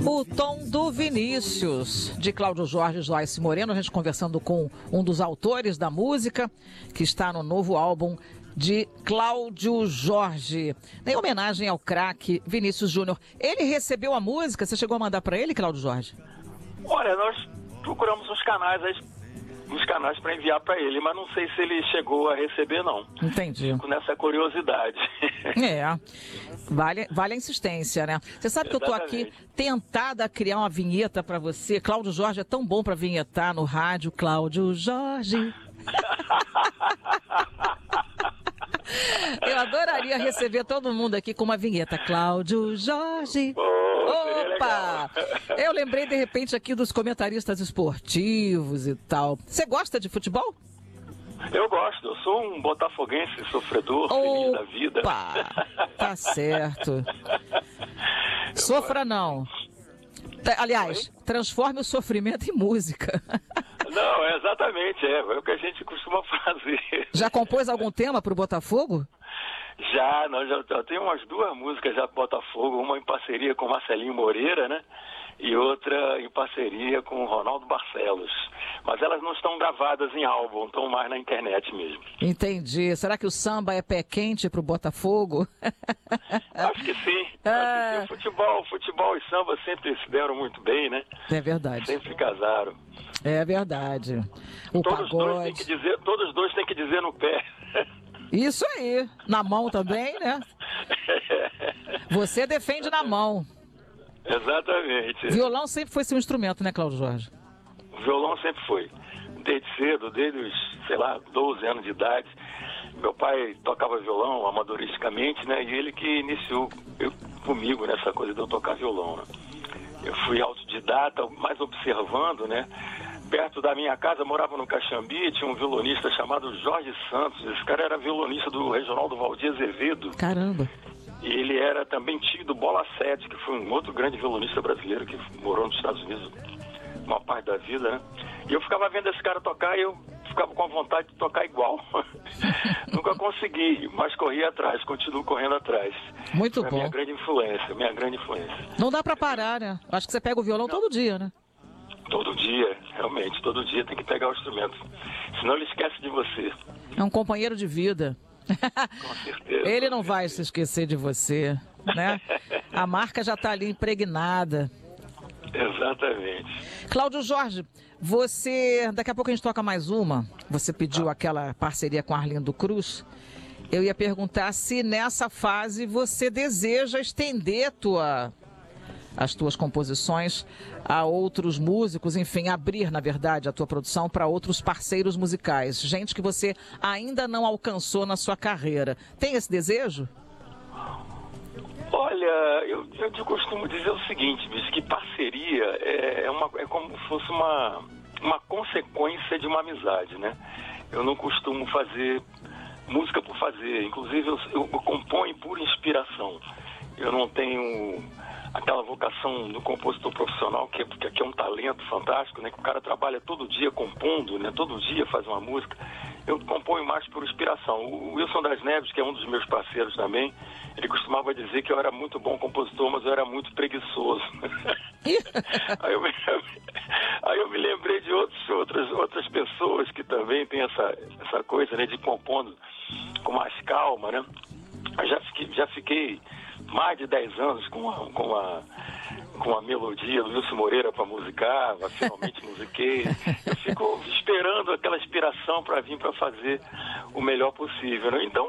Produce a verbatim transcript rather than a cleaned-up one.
O Tom do Vinícius, de Cláudio Jorge e Joyce Moreno, a gente conversando com um dos autores da música, que está no novo álbum de Cláudio Jorge, em homenagem ao craque Vinícius Júnior. Ele recebeu a música, você chegou a mandar para ele, Cláudio Jorge? Olha, nós procuramos uns canais, uns canais para enviar para ele, mas não sei se ele chegou a receber, não. Entendi. Fico nessa curiosidade. É, vale, vale a insistência, né? Você sabe que Exatamente. eu tô aqui tentada a criar uma vinheta para você. Cláudio Jorge é tão bom para vinhetar no rádio. Cláudio Jorge. Eu adoraria receber todo mundo aqui com uma vinheta. Cláudio Jorge. Oh, Opa! Eu lembrei de repente aqui dos comentaristas esportivos e tal. Você gosta de futebol? Eu gosto, eu sou um botafoguense sofredor, feliz da vida. Opa! Tá certo. Sofra não. Aliás, transforme o sofrimento em música. Não, é exatamente, é, é o que a gente costuma fazer. Já compôs algum tema para o Botafogo? Já, não, já, já tem umas duas músicas já do Botafogo, uma em parceria com Marcelinho Moreira, né? E outra em parceria com o Ronaldo Barcelos. Mas elas não estão gravadas em álbum, estão mais na internet mesmo. Entendi. Será que o samba é pé quente pro Botafogo? Acho que sim. Ah. Acho que sim. Futebol, futebol e samba sempre se deram muito bem, né? É verdade. Sempre casaram. É verdade. O todos pagode... dois têm que dizer, todos dois têm que dizer no pé. Isso aí. Na mão também, né? Você defende na mão. Exatamente. Violão sempre foi seu instrumento, né, Cláudio Jorge? O violão sempre foi. Desde cedo, desde os, sei lá, doze anos de idade. Meu pai tocava violão amadoristicamente, né? E ele que iniciou eu, comigo nessa coisa de eu tocar violão, né? Eu fui autodidata, mais observando, né? Perto da minha casa, morava no Caxambi, tinha um violonista chamado Jorge Santos. Esse cara era violonista do Regional do Valdir Azevedo. Caramba! E ele era também tio do Bola Sete, que foi um outro grande violonista brasileiro que morou nos Estados Unidos uma parte da vida, né? E eu ficava vendo esse cara tocar e eu ficava com a vontade de tocar igual. Nunca consegui, mas corri atrás, continuo correndo atrás. Muito foi bom. A minha grande influência, minha grande influência. Não dá pra parar, né? Acho que você pega o violão Não. todo dia, né? Todo dia, realmente, todo dia tem que pegar o instrumento. Senão ele esquece de você. É um companheiro de vida. Com certeza. Ele não vai se esquecer de você, né? A marca já está ali impregnada. Exatamente. Cláudio Jorge, você... Daqui a pouco a gente toca mais uma. Você pediu ah. aquela parceria com Arlindo Cruz. Eu ia perguntar se nessa fase você deseja estender tua... as tuas composições a outros músicos, enfim, abrir, na verdade, a tua produção para outros parceiros musicais, gente que você ainda não alcançou na sua carreira. Tem esse desejo? Olha, eu, eu costumo dizer o seguinte, bicho, que parceria é, é, uma, é como se fosse uma, uma consequência de uma amizade, né? Eu não costumo fazer música por fazer, inclusive eu, eu componho por inspiração. Eu não tenho aquela vocação do compositor profissional, que, é, que é um talento fantástico, né? Que o cara trabalha todo dia compondo, né? Todo dia faz uma música. Eu componho mais por inspiração. O Wilson das Neves, que é um dos meus parceiros também, ele costumava dizer que eu era muito bom compositor, mas eu era muito preguiçoso. aí, eu me, aí eu me lembrei de outros, outras, outras pessoas que também têm essa, essa coisa, né? De compondo com mais calma, né? Eu já fiquei, já fiquei mais de dez anos com a, com a, com a melodia do Wilson Moreira para musicar, finalmente musiquei. Eu fico esperando aquela inspiração para vir para fazer o melhor possível, né? Então,